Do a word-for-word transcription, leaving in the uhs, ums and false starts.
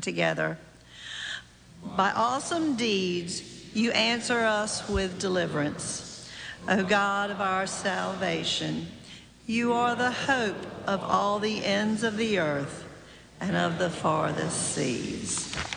together. By awesome deeds, you answer us with deliverance. O God of our salvation, you are the hope of all the ends of the earth and of the farthest seas.